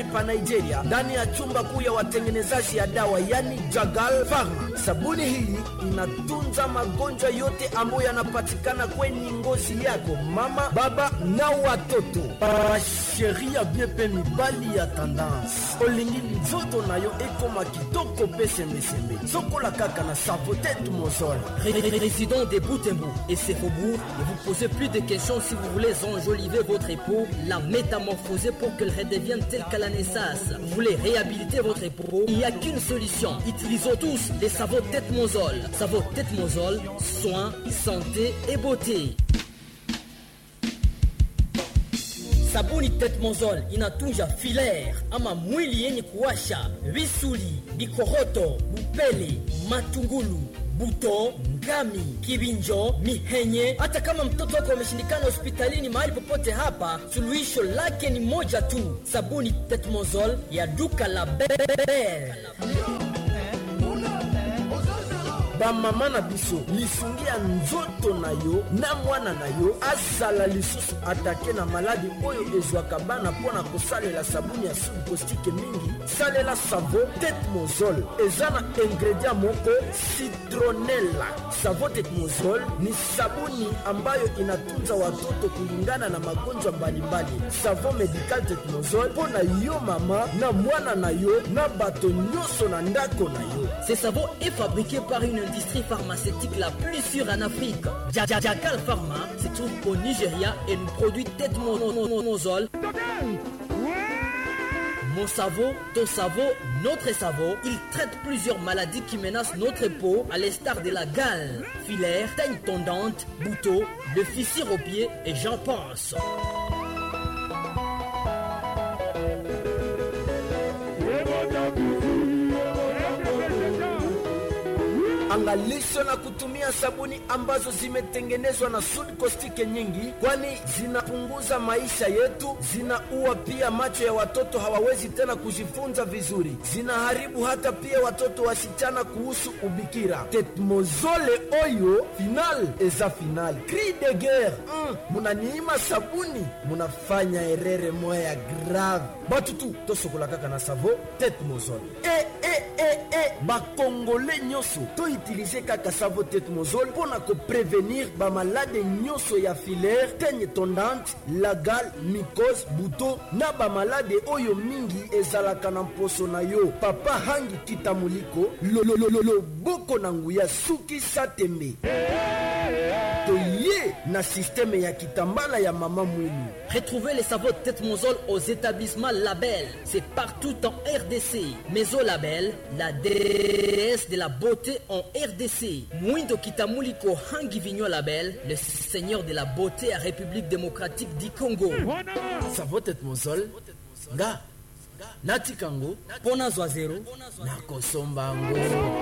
pa Nigeria, ndani ya chumba kuu ya watengenezaji ya dawa, yani Jagal Pharma. Sabuni hii inatunza magonjwa yote ambayo yanapatikana kwenye ngozi yako, mama, baba na watoto. Sheria biepe mibali ya tendance. Olingi nzoto na yo ekoma kitoko pesemeseme. Sokola kaka na savo tête mozol. Résident des Boutembo et ses faubourgs, ne vous posez plus de questions si vous voulez enjoliver votre peau, la métamorphoser pour qu'elle redevienne telle qu'à la naissance. Vous voulez réhabiliter votre peau, il n'y a qu'une solution. Utilisons tous les savons tête mozol. Savon tête mozol, soins, santé et beauté. Sabuni tête mozol inatunja filaire ama mwili yenye kuwasha, visuli, bikoroto, bupele, matungulu, buto, ngami, kibinjo, mihenye. Hata kama mtoto wako ameshindikana hospitalini mahali popote hapa, suluhisho lake ni moja tu. Sabuni tête mozol ya duka la Belle. Ba mama na biso lisungia nzoto na yo na mwana na yo asala lisusu atake na maladi oyo ezwaka bana pona kosalela sabuni ya soude caustique mingi. Salela savon tête mozol ezana ingredient moko citronella. Savon tête mozol ni sabuni ambayo inatunza watoto kulingana na magonjwa mbalimbali. Savon medical tête mozol pona yo mama na mwana na yo na bato nyoso na ndako na yo. Ce savon est fabriqué par une industrie pharmaceutique la plus sûre en Afrique. Jagal Pharma se trouve au Nigeria et nous produit tête mozol. Mon savon, ton savon, notre savon, il traite plusieurs maladies qui menacent notre peau, à l'instar de la gale, filaire, teigne tondante, boutons, le fissure aux pieds et j'en pense. Angalisho na kutumia sabuni ambazo zimetengenezwa na soude caustique nyingi, kwani zinapunguza maisha yetu, zinaua pia macho ya watoto, hawawezi tena kujifunza vizuri, zinaharibu hata pia watoto wasichana kuhusu ubikira. Tetmozole oyo final eza final. Cri de guerre. Munaniima sabuni, munafanya erere moya grave. Batutu tosokola kaka na savo Tetmozole. Bakongole nyoso to utiliser kaka savon tête mozol pona ko prévenir ba malade nyoso ya filaire, teigne tondante, la gale, mycose, bouton na ba malade oyo mingi ezalaka na poso na yo. Papa hangi kitamuliko lo boko na nguya suki satembe. Toye na système ya kitambala ya mama mwinu. Retrouvez les savons tête mozol aux établissements Label. C'est partout en RDC. Maison Label, la déesse de la beauté en RDC. Mwindo Kitamuliko Hangi Vigno Label, le seigneur de la beauté à République démocratique du Congo. Savon tête mozol nga nati kango pona zoazero na kosombango.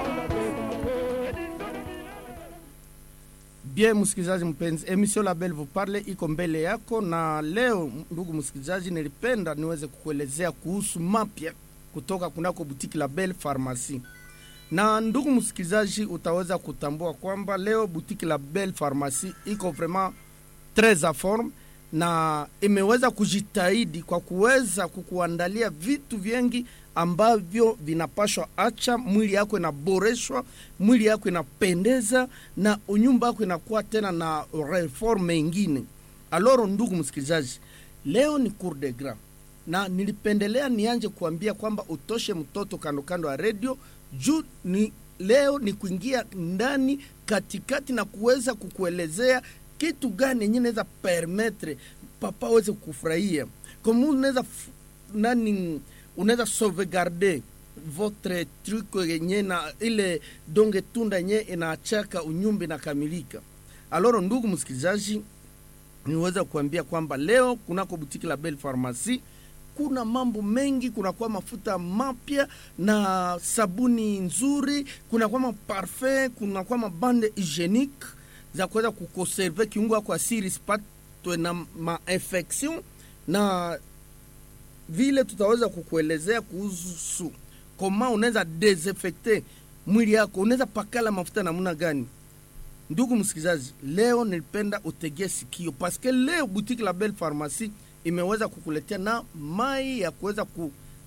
Bien msikilizaji mpenzi, emission Label vous parle iko mbele yako, na leo ndugu msikilizaji, nilipenda niweze kukuelezea kuhusu mapya kutoka kunako boutique Label Pharmacie. Na ndugu msikilizaji, utaweza kutambua kwamba leo boutique Label Pharmacie iko vraiment très en forme na imeweza kujitahidi kwa kuweza kukuandalia vitu vingi ambavyo vinapashwa acha mwili yako inaboreshwa, mwili yako inapendeza na unyumba yako inakuwa tena na reforme nyingine. Alors ndugu msikilizaji, leo ni cours de gras na nilipendelea nianje kuambia kwamba utoshe mtoto kando kando ya radio juu ni leo ni kuingia ndani katikati na kuweza kukuelezea kitu gani yenyewe inaweza permettre papa weze kufurahia. Kama unaweza sauvegarder votre truc yenye na ile donge tunda yenye inaachaka unyumbi na kamilika. Alors ndugu msikilizaji, niweza kuambia kwamba leo kunako boutique Label Pharmacie kuna mambo mengi, kuna kwa mafuta mapya na sabuni nzuri, kuna kwa parfum, kuna kwa mabande hygienique za kuweza kukonserve kiungo kwa siri sipatwe na ma-infection, na vile tutaweza kukuelezea kuhusu koma unaweza desinfecter mwili yako, unaweza pakala mafuta namna gani. Ndugu msikilizaji, leo nilipenda utegee sikio parce que leo boutique Label Pharmacie imeweza kukuletea na mai ya kuweza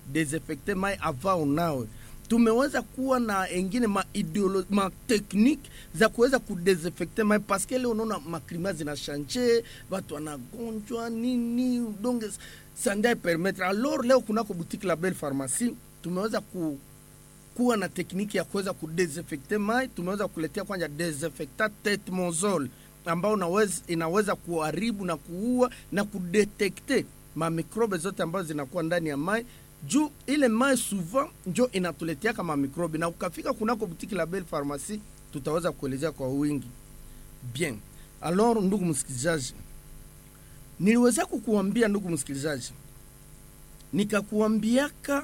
kudesinfecte mai avant unawe. Tumeweza kuwa na engine ma technique za kuweza kudesinfecte mai parce que leo unaona maklima zinashanje, watu wanagonjwa nini, donc ça ne permettre. Alors leo kunako boutique la Belle Pharmacie tumeweza kuwa na tekniki ya kuweza kudesinfecte mai. Tumeweza kuletea kwanza desinfectant tetmozole ambao inaweza kuharibu na kuua na kudetekte ma microbe zote ambazo zinakuwa ndani ya mai. Juu ile mai souvent njo inatuletea kama microbe, na ukafika kunako boutique la Belle Pharmacie tutaweza kuelezea kwa wingi. Bien. Alors ndugu msikilizaji, niliweza kukuambia ndugu msikilizaji, nikakuambiaka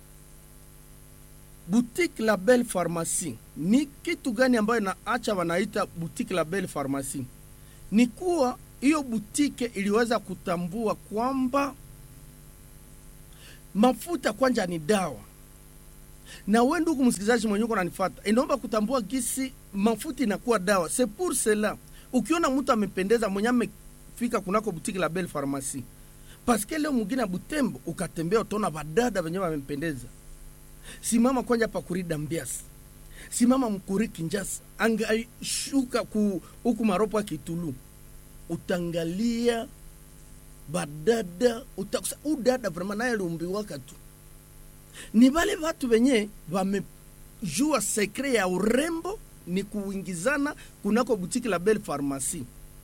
boutique la Belle Pharmacie ni kitu gani ambayo inaacha wanaita boutique la Belle Pharmacie. Ni kuwa hiyo boutique iliweza kutambua kwamba mafuta kwanja ni dawa. Na wewe ndugu msikilizaji mwenye uko unanifuata, inaomba kutambua gisi mafuta inakuwa dawa. C'est pour cela ukiona mtu amependeza mwenye amefika kunako boutique la Belle Pharmacie, parce que leo mwingine Butembo ukatembea utaona badada wenyewe wamependeza. Simama kwanja pa kurida Mbiasi, simama mkuri Kinjasa, angashuka huku maropo ya Kitulu, utangalia badada, utakusa udada vraiment naye lumbiwaka tu. Ni wale watu wenye wamejua secret ya urembo ni kuingizana kunako boutique la Belle Pharmacie.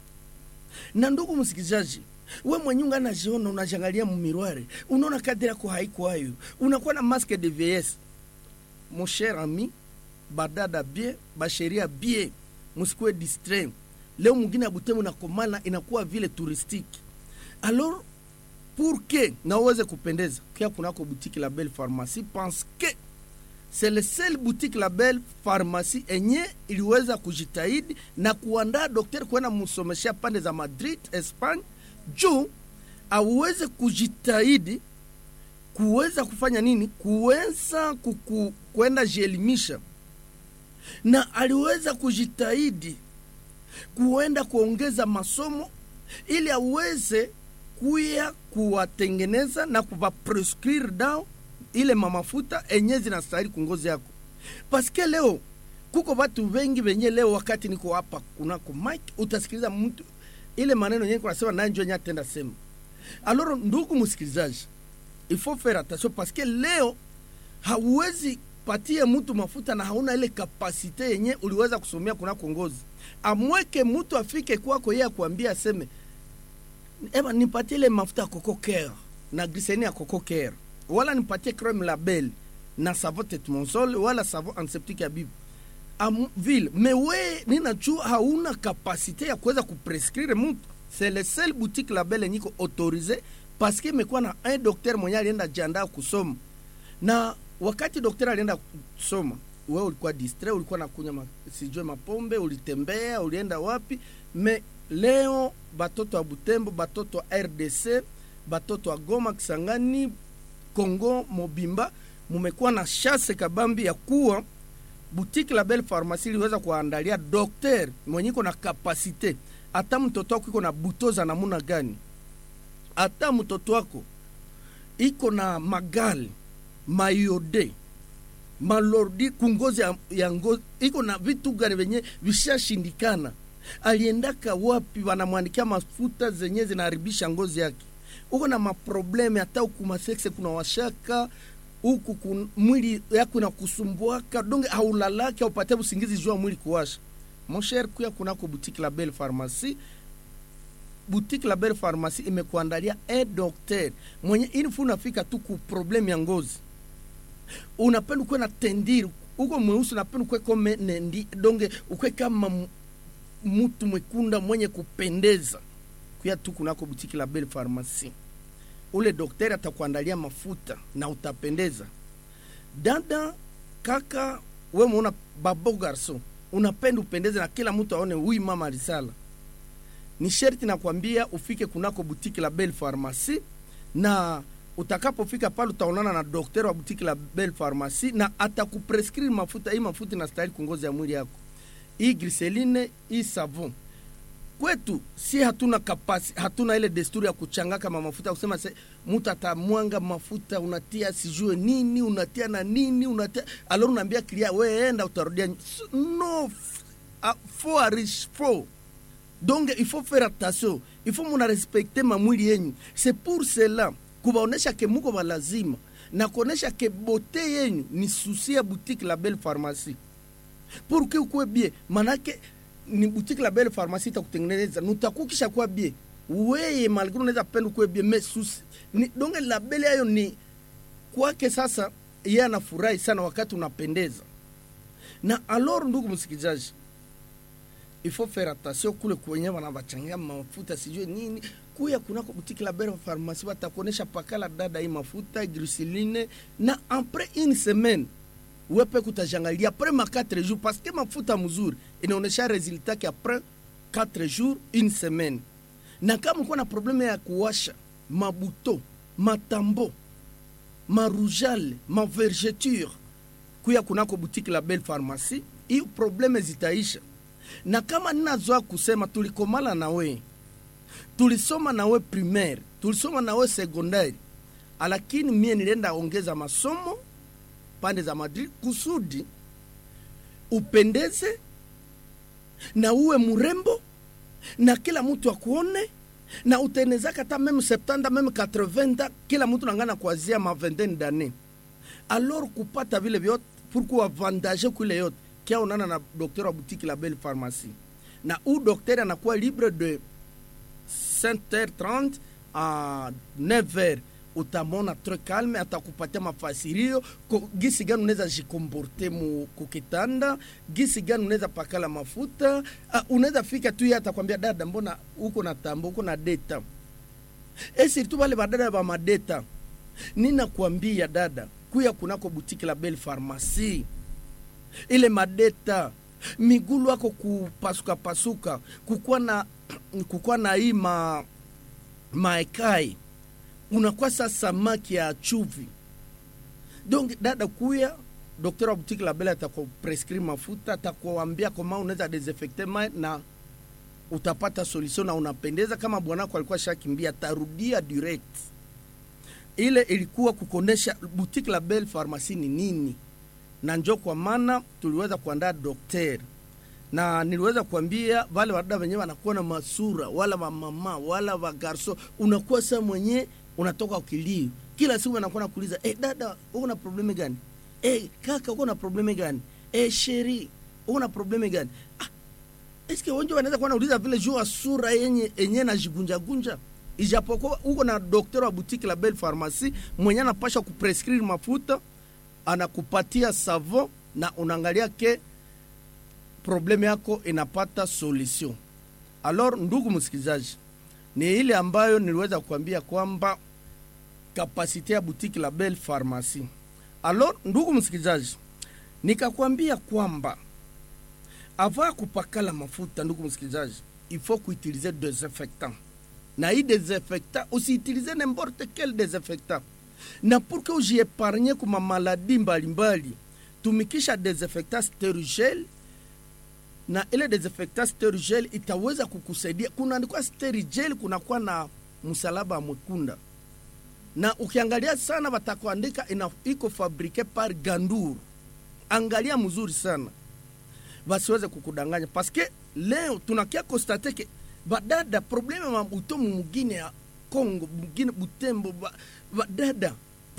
Na ndugu msikilizaji, we mwenye unajiona unajangalia mumirware, unaona kadri yako haiko hayo, unakuwa na masque de vieillesse. Mon cher ami, badada bien, basheria bien, musikuwe distrait. Leo mwingine Butembo na komala inakuwa vile touristique. Alors pour que na uweze kupendeza, kia kunako boutique la Belle Pharmacie, parce que c'est le seul boutique la Belle Pharmacie enye iliweza kujitahidi na kuandaa daktari kwenda msomeshia pande za Madrid, Espagne, juu aweze kujitahidi kuweza kufanya nini, kuweza kwenda jielimisha, na aliweza kujitahidi kuenda kuongeza masomo ili aweze kuya kuwatengeneza na kuwaprescrire dawa ile mamafuta enye zinastahili kungozi yako. Paske leo kuko watu wengi wenye leo wakati niko hapa kunako mic utasikiliza mtu ile maneno yenye kunasema na njoo nyatenda sema. Alors ndugu msikilizaji, il faut faire attention parce que leo hauwezi patia mtu mafuta na hauna ile kapasite yenye uliweza kusomea kunako ngozi. Amweke mtu afike kwako yeye kuambia aseme ema nipatie ile mafuta Coco Care na glycérine ya Coco Care, wala nipatie crème label na savon tetmozole wala savon antiseptique ya bibi ville. Mais we ninajua hauna kapasite ya kuweza kuprescrire mtu. C'est le seul boutique label niko autorisé parce que imekuwa na un docteur mwenye alienda jiandaa kusoma. Na wakati docteur alienda kusoma, wewe ulikuwa distrait, ulikuwa nakunywa sijue mapombe, ulitembea, ulienda wapi. Mais leo batoto wa Butembo, batoto wa RDC, batoto wa Goma, Kisangani, Kongo, Mobimba, mumekuwa na chance kabambi ya kuwa boutique la Belle Pharmacie iliweza kuandalia docteur mwenye iko na kapasite. Hata mtoto wako iko na butoza namuna gani, hata mtoto wako iko na magali, mayode, malordi, kungozi ya ngozi, iko na vitu gani venye vishashindikana, aliendaka wapi wanamwandikia mafuta zenye zinaharibisha ngozi yake. Uko na maprobleme hata huku masexe kuna washaka, huku mwili yako inakusumbuaka, donge haulalaki upate usingizi jua mwili kuwasha. Mon cher, kuya kunako boutique la Belle Pharmacie. Boutique la Belle Pharmacie imekuandalia un docteur mwenye inifu unafika tu ku problem ya ngozi. Unapenda kuwa na tendiri, uko mweusi unapenda kuwa kome nendi, donge ukwe kama mtu mwekunda mwenye kupendeza. Kuya tu kunako boutique la Belle Pharmacie. Ule docteur atakuandalia mafuta na utapendeza. Dada, kaka, we muona babo garçon, unapenda upendeze na kila mtu aone huyu mama alisala. Ni sherti na kuambia ufike kunako boutique la Belle Pharmacie, na utakapofika pale utaonana na daktari wa boutique la Belle Pharmacie na atakuprescrire mafuta. Hii mafuta inastahili kungozi ya mwili yako. Hii glycérine, hii savon. kwetu si hatuna kapasi, hatuna ile desturi ya kuchangaka mafuta kusema mtu atamwanga mafuta unatia sijue nini unatia na nini unatia alors unaambia kilia wewe enda utarudia no faut donc il faut faire attention, il faut muna respecter mamwili yenyu. C'est pour cela kubaonesha ke muko balazima na kuonesha ke bote yenyu ni souci ya boutique La Belle Pharmacie pour que ukwe bien manake ni boutique La Belle Pharmacie itakutengeneza nutakukisha kwa bie wewe malgré unaweza penda kwa bie mais ni donc La Belle hayo ni kwake sasa yeye anafurahi sana wakati unapendeza. Na alors ndugu msikizaji, il faut faire attention kule kwenye wanavachangia mafuta sijue nini kuya kunako boutique La Belle Pharmacie watakuonesha pakala dada hii mafuta glycerine na après une semaine wepe kutajangalia après ma 4 jours parce que mafuta mzuri inaonesha resultat ki après 4 jours une semaine. Na kama uko na probleme ya kuwasha mabuto matambo marujale mavergeture kuya kunako boutique La Belle Pharmacie hii probleme zitaisha. Na kama ninazoa kusema tulikomala na we tulisoma na we primaire tulisoma na we secondaire lakini mie nilienda ongeza masomo pande za Madrid kusudi upendeze na uwe murembo na kila mtu akuone na utenezaka hata meme 70 meme 80 kila mtu nangana kuanzia ma 20 d'années. Alors kupata vile vyote pourquoi avantage kule yote kia unana na docteur wa boutique La Belle Pharmacie na u docteur anakuwa libre de 5h30 à 9h utamona très calme atakupatia mafasirio gisi gani unaweza jikomporter mu kukitanda gisi gani unaweza pakala mafuta unaweza fika tu yeye atakwambia dada mbona uko na tambo uko na data surtout wale badada ba madeta nina kuambia dada kuya kunako boutique La Belle Pharmacie ile madeta migulu wako kupasuka pasuka kukua na hii maekai unakuwa sasa samaki ya chuvi. Donc dada kuya docteur wa boutique La Belle atakuprescrire mafuta atakuambia kama unaweza desinfecter na utapata solution na unapendeza. Kama bwanako alikuwa shakimbia tarudia direct. Ile ilikuwa kukonesha boutique La Belle Pharmacie ni nini. Na njoo kwa maana tuliweza kuandaa docteur na niliweza kuambia wale wadada wenyewe wanakuwa na masura wala mama wala wa garso unakuwa sasa mwenye unatoka ukilio kila siku anakuwa nakuuliza dada uko na probleme gani, kaka uko na probleme gani, sheri uko na probleme gani. Eske wonjo wanaweza kuwa nauliza vile jua sura yenye na jigunja gunja ijapokuwa uko na docteur wa boutique La Belle Pharmacie mwenye anapasha kuprescrire mafuta anakupatia savon na unaangalia ke probleme yako inapata solution. Alors ndugu msikizaji, ni ile ambayo niliweza kuambia kwamba kapasite ya boutique La Belle Pharmacie. Alors ndugu msikizaji, nikakwambia kwamba avant kupakala mafuta ndugu msikizaji, il faut kuutiliser désinfectant. Na hii désinfectant usiutilize n'importe quel désinfectant. Na pour que ujiepargne kuma maladie mbalimbali, tumikisha désinfectant sterigel. Na ile désinfectant sterigel itaweza kukusaidia. Kuna ndikwa sterigel kuna kwa na msalaba mwekunda. Na ukiangalia sana watakuandika iko fabriqué par Gandour. Angalia mzuri sana. Basiweze kukudanganya parce que leo tunakia constater que badada problème mabuto mwingine ya Kongo mwingine Butembo badada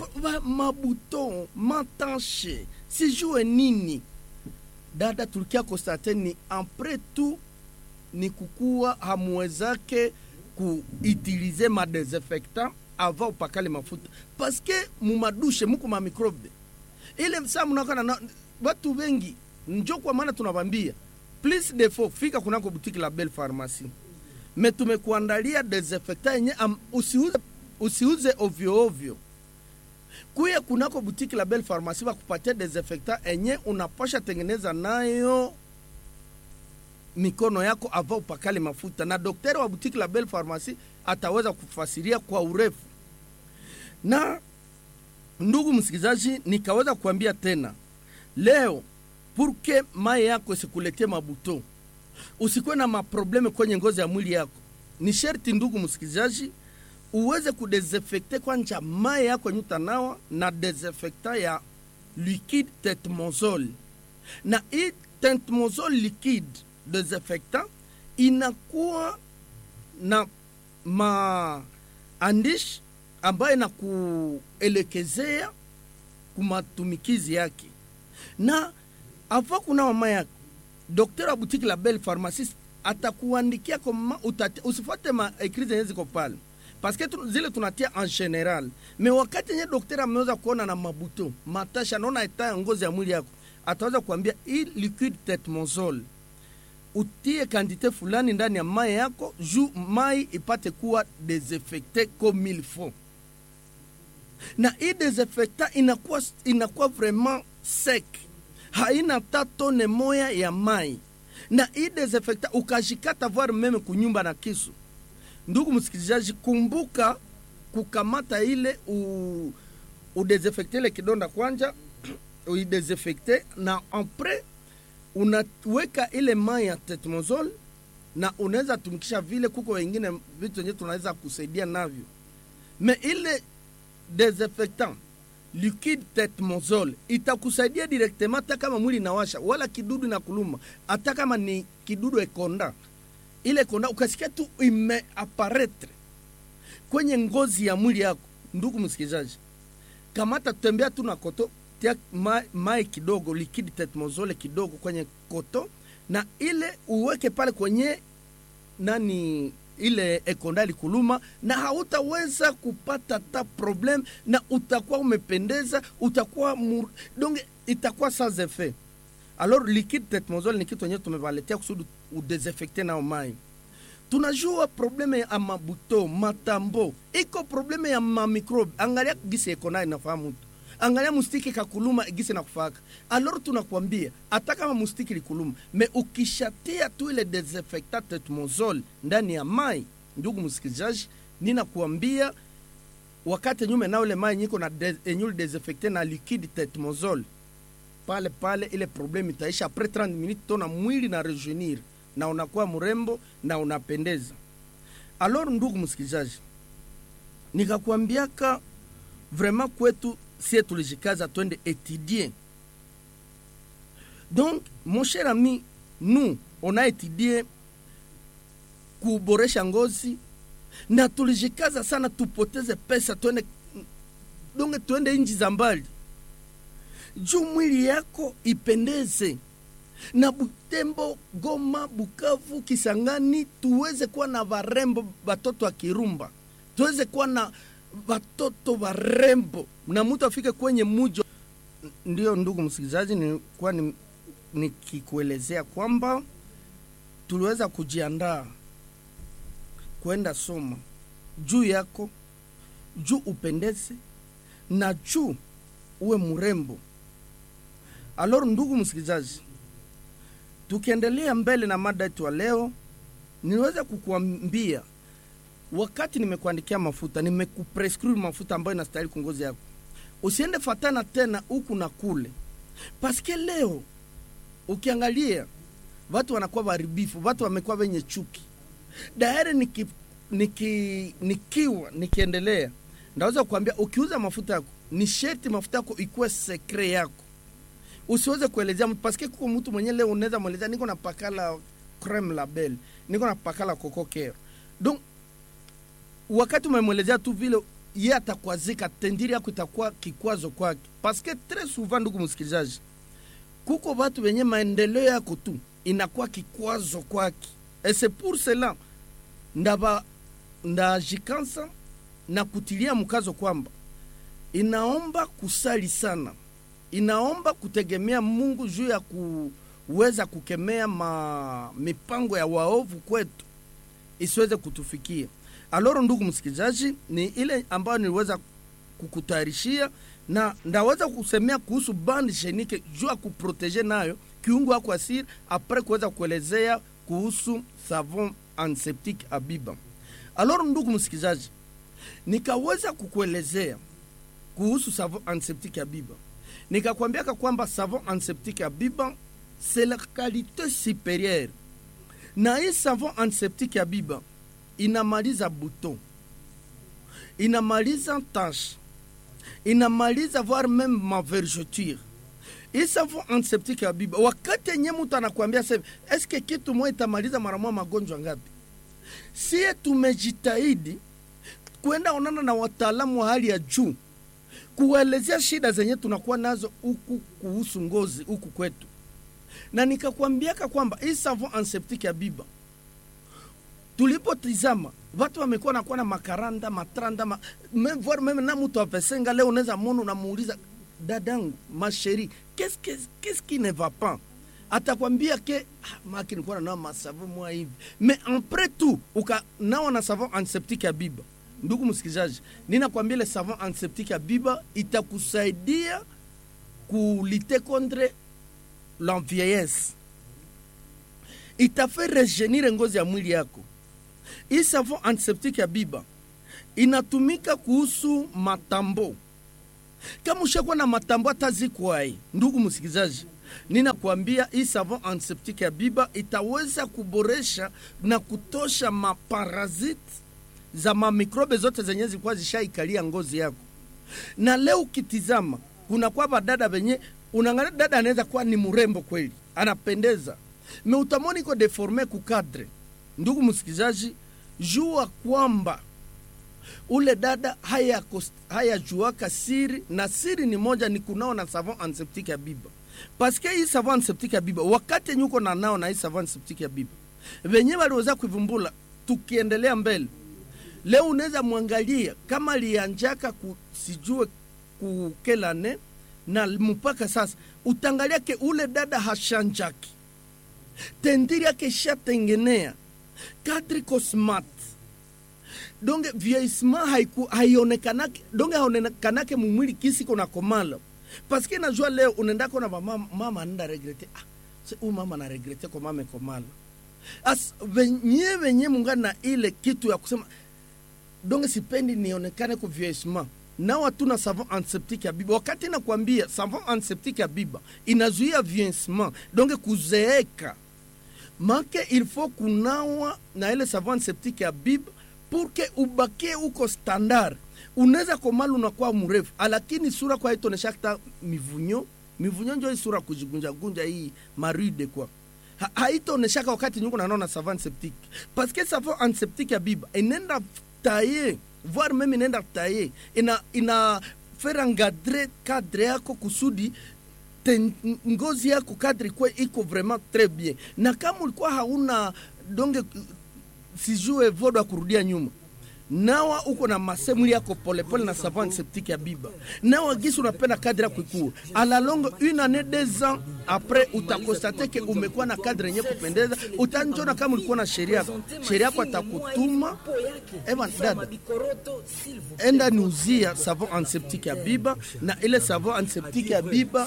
mabuto matanche sijue nini dada tulikia constater ni après tout ni kukua hamwezake kuutiliser ma désinfectant avant upakale mafuta parce que mumadushe muko ma microbe ile msa mnakana na watu wengi njoo kwa maana tunabambia plus de fois fika kunako boutique La Belle Pharmacie mais tumekuandalia désinfectant yenye usiuze ovyo ovyo. Kuya kunako boutique La Belle Pharmacie wakupatia désinfectant yenye unapasha tengeneza nayo mikono yako avant upakale mafuta na daktari wa boutique La Belle Pharmacie ataweza kufasiria kwa urefu. Na ndugu msikizaji, nikaweza kuambia tena leo pour que mai yako isikuletee mabuto usikuwe na maprobleme kwenye ngozi ya mwili yako. Ni sherti ndugu msikilizaji uweze kudesinfecte kwanja mai yako nyutanawa na desinfectant ya liquide tetmozole. Na hii tetmozole liquide desinfectant inakuwa na maandishi ambayo inakuelekezea kumatumikizi yake. Na afa kuna mama yako, daktari wa boutique la Belle Pharmacie atakuandikia kama usifuate ma écrits zenye ziko pale. Parce que zile tunatia en general. Mais wakati nye daktari ameweza kuona na mabuto, matasha naona eta ngozi ya mwili yako, ataweza kuambia hii liquide tetmozole utie quantité fulani ndani ya mai yako juu mai ipate kuwa desinfecté comme il faut. Na hii desinfectant inakuwa vraiment sec, haina tatone moya ya mai. Na hii desinfectant ukajikata voir meme kunyumba na kisu. Ndugu msikilizaji, kumbuka kukamata ile udesinfecte ile kidonda kwanja, uidesinfecte na après unaweka ile mai ya tetmozole na unaweza tumikisha vile. Kuko wengine vitu yenye tunaweza kusaidia navyo. Mais ile desinfectant liquide tetmozole itakusaidia directement hata kama mwili inawasha wala kidudu na kuluma, hata kama ni kidudu ekonda. Ile konda ukasikia tu imeapparaître kwenye ngozi ya mwili yako. Ndugu msikilizaji, kamata tembea tu na koto, tia mai kidogo liquide tetmozole kidogo kwenye koto, na ile uweke pale kwenye nani ile ekondali kuluma, na hautaweza kupata ta problem, na utakuwa umependeza, utakuwa donc itakuwa sans effet. Alors liquide tetmozole ni kitu yenye tumevaletea kusudi udesinfecte na mai. Tunajua probleme ya mabuto, matambo, iko probleme ya mamikrobe. Angalia gisi ekona inafahamu tu. Angalia mustiki kakuluma gisi na kufaka. Alors tunakwambia hata kama mustiki likuluma, me ukishatia tu ile desinfectant tetmozole ndani ya mai, ndugu msikilizaji, ninakuambia wakati nyume na ule mai niko na enyul desinfecte na liquide tetmozole, pale ile problemi itaisha. Après 30 minutes tona mwili na rejeunir na unakuwa mrembo na unapendeza. Alors ndugu msikilizaji, nikakwambiaka vraiment kwetu si tulijikaza twende étudier. Donc mon cher ami, nous on a étudié kuboresha ngozi na tulijikaza sana tupoteze pesa twende, donc twende nchi za mbali juu mwili yako ipendeze. Na Butembo, Goma, Bukavu, Kisangani tuweze kuwa na varembo batoto wa Kirumba, tuweze kuwa na batoto varembo na mtu afike kwenye mujo. Ndio ndugu msikilizaji, nilikuwa nikikuelezea kwamba tuliweza kujiandaa kwenda soma juu yako, juu upendeze na juu uwe mrembo. Alors ndugu msikilizaji, tukiendelea mbele na mada yetu leo, niweza kukuambia wakati nimekuandikia mafuta, nimekuprescribe mafuta ambayo inastahili kungozi yako. Usiende fatana tena huku na kule. Paske leo ukiangalia watu wanakuwa waribifu, watu wamekuwa wenye chuki. Daire nikiendelea ndaweza kuambia ukiuza mafuta yako, ni sherti mafuta yako ikuwe secret yako. Usiweze kuelezea mtu, paske kuko mtu mwenye leo unaweza mwelezea niko na pakala creme label, niko na pakala coco care. Donc wakati umemwelezea tu vile, yeye atakwazika, tendiri yako itakuwa kikwazo kwake. Paske très souvent ndugu msikilizaji, kuko watu wenye maendeleo yako tu inakuwa kikwazo kwake. Et c'est pour cela ndajikansa na kutilia mkazo kwamba inaomba kusali sana, inaomba kutegemea Mungu juu ya kuweza kukemea mipango ya waovu kwetu isiweze kutufikia. Alors ndugu msikilizaji, ni ile ambayo niliweza kukutayarishia, na ndaweza kusemea kuhusu bande chenique juu ya kuproteger nayo kiungo wako asiri, après kuweza kuelezea kuhusu savon antiseptique Abiba. Alors ndugu msikilizaji, nikaweza kukuelezea kuhusu savon antiseptique Abiba. Nikakwambia kwamba savon antiseptique Abiba c'est la qualité supérieure Na hii savon antiseptique ya Biba inamaliza buton, inamaliza tache, inamaliza voire même ma vergeture. Hii savon antiseptique ya Biba, wakati yenye mtu anakuambia sasa, eske kitu moja itamaliza mara moja magonjwa ngapi? Sie tumejitahidi kwenda onana na wataalamu wa hali ya juu kuelezea shida zenye tunakuwa nazo huku kuhusu ngozi huku kwetu. Na nikakwambiaka kwamba hii savon antiseptique ya Biba tulipotizama watu wamekuwa nakuwa na makaranda, matranda, meme na mtu apesenga leo unaweza muone unamuuliza dadangu, ma chérie, qu'est-ce qui ne va pas? Atakwambia ke maki nilikuwa na ma savon moi hivi. Mais après tout ukanawa na savon antiseptique ya Biba. Ndugu msikilizaji, ninakwambia ile savon antiseptique ya Biba itakusaidia kulite contre la vieillesse. Itafe rejenire ngozi ya mwili yako. Hii savon antiseptique ya Biba inatumika kuhusu matambo. Kama ushakuwa na matambo atazikwai, ndugu msikilizaji, ninakwambia hii savon antiseptique ya Biba itaweza kuboresha na kutosha maparasite za mamikrobe zote zenye zilikuwa zishaikalia ngozi yako. Na leo ukitizama kuna kwa badada benye unaangalia dada anaweza kuwa ni mrembo kweli, anapendeza, me utamoni iko deforme ku cadre. Ndugu msikilizaji, jua kwamba ule dada haya juaka siri, na siri ni moja, ni kunao na savon antiseptique ya Biba. Parce que hii savon antiseptique ya Biba wakati nyuko na nao na hii savon antiseptique ya Biba wenyewe waliweza kuivumbula. Tukiendelea mbele leo unaweza muangalia kama lianjaka sijue kukelane na mpaka sasa utangalia ke ule dada hashanjaki, tendiri yake shatengenea kadri kosmat. Donge vieillissement haionekanake, donge haonekanake mumwili kisi kona komala. Parce que najua leo unaenda kona mama anaenda regrete, mama na regrete kwa mama komala. As venye mungana ile kitu ya kusema donge sipendi nionekane ku vieillissement. Na watu na savon antiseptique ya Biba, wakati nakwambia savon antiseptique ya Biba inazuia vieillissement, donge kuzeeka. Make il faut kunawa na ile savon antiseptique ya Biba pour que ubakie uko standard. Unaweza komala unakuwa mrefu, lakini sura kwa ito neshakta mivunyo ndio sura kujigunja hii maride kwa. Haito neshaka wakati nyuko na naona savon antiseptique. Parce que savon antiseptique ya Biba inenda tailler, voire même inenda tailler, ina faire engadrer cadre yako kusudi ngozi yako cadre kwa iko vraiment très bien. Na kama ulikuwa hauna donge sijue vodo ya kurudia nyuma, nawa uko na masemuli yako pole na savon antiseptique ya Biba, nawa gisi unapenda cadre yako ikue à la longue, 1 année 2 ans après utakonstate ke umekuwa na cadre yenye kupendeza. Utanjona kama ulikuwa na sheria yako atakutuma dada enda niuzia savon antiseptique ya Biba, na ile savon antiseptique ya Biba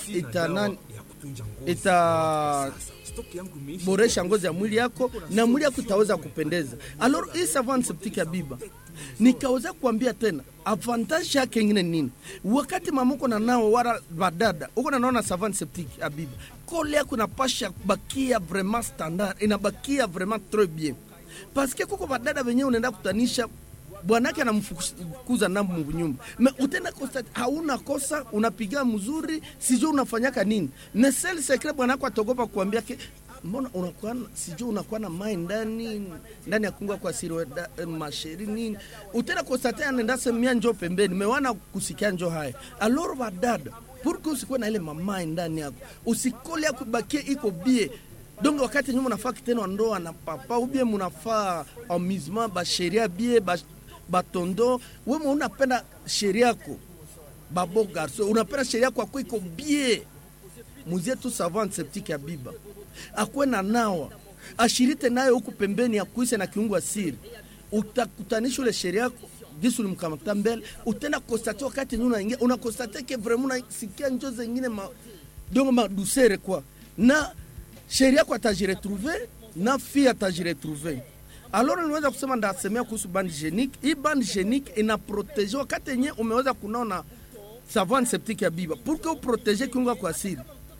boresha ngozi ya mwili yako na mwili yako itaweza kupendeza. Alors hii savon antiseptique ya Biba nikaweza kuambia tena avantage yake nyingine nini. Wakati mamuko na nao wala badada uko na naona savon antiseptique ya Biba, kole yako inapasha bakia vraiment standard, inabakia vraiment très bien. Parce que kuko badada wenyewe unaenda kutanisha bwanake anamfukuza nambu mnyumba, me utenda kosa hauna kosa, unapiga mzuri, sijui unafanyaka nini. Ne seul secret bwanako atogopa kuambia ke mbona unakuwa sijui unakuwa na mai ndani ya kunga kwa siri masheri nini. Utenda kosa tena nenda semia njoo pembeni, mewana kusikia njoo haya. Alors badada pour que usikuwe na ile mama ndani yako, usikole yako bakie iko bie. Donc wakati nyuma unafaa kitendo ndoa na papa ubie munafaa amusement ba sheria bie batondo, wewe unapenda sheria yako babo garso, unapenda sheria yako kwa iko bie. Muzie tu savon antiseptique ya Biba akwe na nawa ashirite nayo huku pembeni ya kuise na kiungo asiri, utakutanisha ile sheria yako gisu limkamata mbele. Utenda konstate wakati nyuna ingia unakonstate ke vraiment unasikia njoo zingine dongo ma douceur kwa, na sheria yako atajiretrouver na fia atajiretrouver. Alors unaweza kusema ndasemea kuhusu bande hygiénique. Hii bande hygiénique ina protéger wakati yenyewe umeweza kunaona savon antiseptique ya Biba pour que uprotege kiungo kwa asili.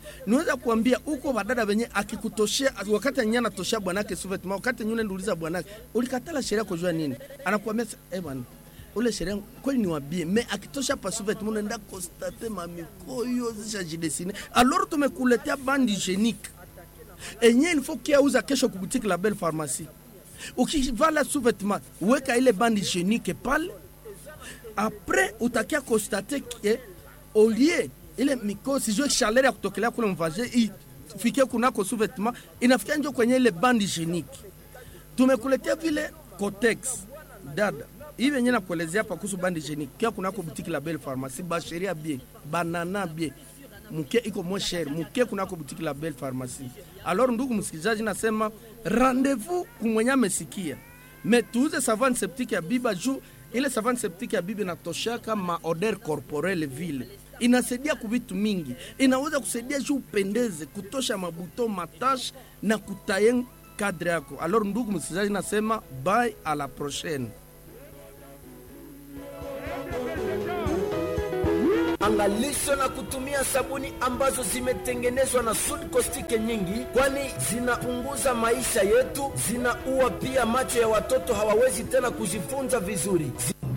Niweza kuambia uko badada wenye akikutoshea wakati nyana toshia bwanake suvetma, wakati nyune nduliza bwanake ulikatala sheria kujua nini, anakuambia bwana ule sheria kweli ni wabie me akitosha pa suvetma unaenda constate mamikoyo zisha jidesine. Alors tumekuletea bandi hygienique enye il faut kia uza kesho kubutiki la Belle Pharmacie. Ukivala suvetma weka ile bandi hygienique pale, après utakia constate que au lieu ile mikosi jo chaleur ya kutokelea kule mvaje ifike kunako sous-vêtement inafikia njo kwenye ile bandi hygienique. Tumekuletea vile Cotex dada hivi yenyewe na kuelezea hapa kuhusu bandi hygienique kia kunako boutique la Belle Pharmacie, ba sheria bien, banana bien, mke iko moins cher, mke kunako boutique la Belle Pharmacie. Alors ndugu msikilizaji, nasema rendez-vous kumwenya mesikia metuuze savane septique ya biba juu ile savane septique ya bibi inatoshaka ma odeur corporelle vile, inasaidia kuvitu mingi, inaweza kusaidia juu upendeze, kutosha mabuto matache na kutayen kadre yako. Alors ndugu msikilizaji, nasema bye, à la prochaine. Angalisho na kutumia sabuni ambazo zimetengenezwa na Sud Caustic nyingi, kwani zinapunguza maisha yetu, zinaua pia macho ya watoto, hawawezi tena kujifunza vizuri.